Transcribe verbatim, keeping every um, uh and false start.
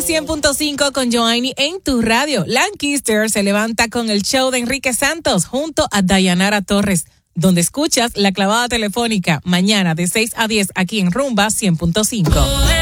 cien punto cinco con Joanny en tu radio. Lancaster se levanta con el show de Enrique Santos junto a Dayanara Torres, donde escuchas La Clavada Telefónica mañana de seis a diez aquí en Rumba cien punto cinco.